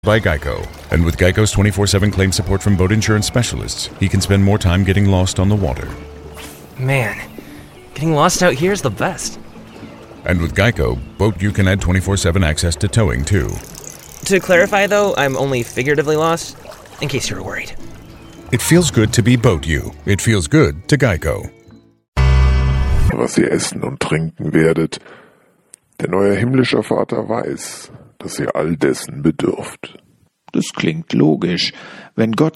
By Geico. And with Geico's 24/7 claim support from boat insurance specialists, he can spend more time getting lost on the water. Man, getting lost out here is the best. And with Geico, Boat You can add 24/7 access to towing, too. To clarify, though, I'm only figuratively lost, in case you were worried. It feels good to be Boat You. It feels good to Geico. Was ihr essen und trinken werdet, denn euer himmlischer Vater weiß, dass ihr all dessen bedürft. Das klingt logisch. Wenn Gott